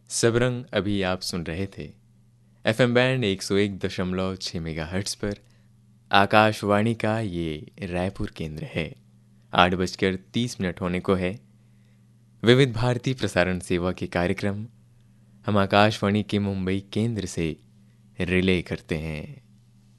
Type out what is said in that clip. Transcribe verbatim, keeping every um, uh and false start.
सबरंग अभी आप सुन रहे थे एफ एम बैंड एक सौ एक दशमलव छः मेगा हर्ट्स पर। आकाशवाणी का ये रायपुर केंद्र है। आठ बजकर तीस मिनट होने को है। विविध भारती प्रसारण सेवा के कार्यक्रम हम आकाशवाणी के मुंबई केंद्र से रिले करते हैं।